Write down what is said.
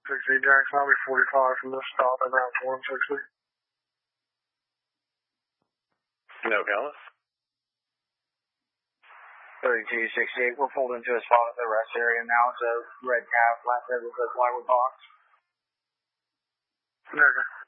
60 Jackson, I'll be 45 from this stop at route 160. No, Callis. 3268, we're pulled into a spot at the rest area now. It's a red cab, flatbed with a plywood box. Okay.